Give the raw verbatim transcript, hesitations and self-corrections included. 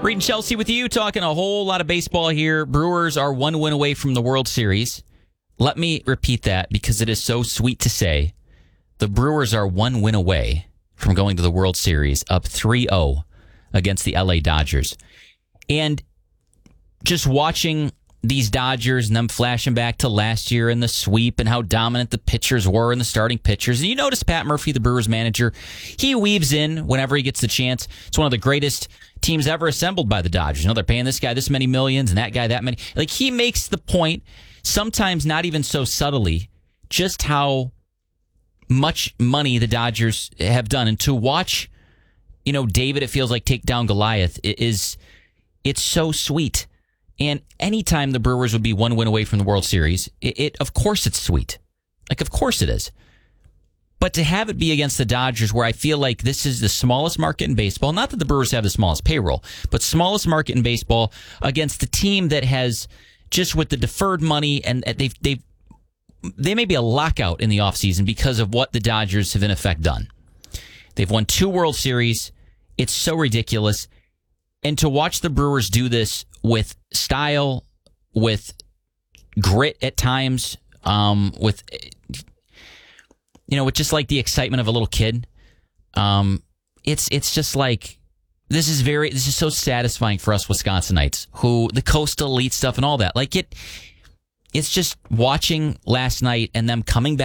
Reed and Chelsea with you, talking a whole lot of baseball here. Brewers are one win away from the World Series. Let me repeat that because it is so sweet to say. The Brewers are one win away from going to the World Series, up three oh against the L A Dodgers. And just watching these Dodgers and them flashing back to last year and the sweep and how dominant the pitchers were and the starting pitchers. And you notice Pat Murphy, the Brewers manager, he weaves in whenever he gets the chance. It's one of the greatest teams ever assembled by the Dodgers. You know, they're paying this guy this many millions and that guy that many. Like, he makes the point, sometimes not even so subtly, just how much money the Dodgers have done. And to watch, you know, David, it feels like, take down Goliath is, it's so sweet. And anytime the Brewers would be one win away from the World Series, it, it of course it's sweet. Like, of course it is. But to have it be against the Dodgers, where I feel like this is the smallest market in baseball, not that the Brewers have the smallest payroll, but smallest market in baseball, against the team that has, just with the deferred money, and they've they've they may be a lockout in the offseason because of what the Dodgers have in effect done. They've won two World Series. It's so ridiculous. And to watch the Brewers do this with style, with grit at times, um, with, you know, with just like the excitement of a little kid, um, it's it's just like, this is very, this is so satisfying for us Wisconsinites, who, the Coastal Elite stuff and all that. Like, it, it's just watching last night and them coming back.